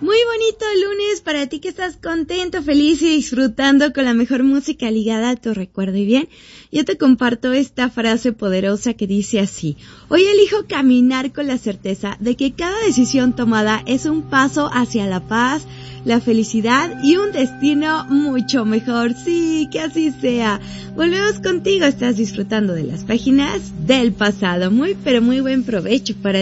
Muy bonito lunes para ti que estás contento, feliz y disfrutando con la mejor música ligada a tu recuerdo. Y bien, yo te comparto esta frase poderosa que dice así: hoy elijo caminar con la certeza de que cada decisión tomada es un paso hacia la paz, la felicidad y un destino mucho mejor. Sí, que así sea. Volvemos contigo, estás disfrutando de las páginas del pasado. Muy, pero muy buen provecho para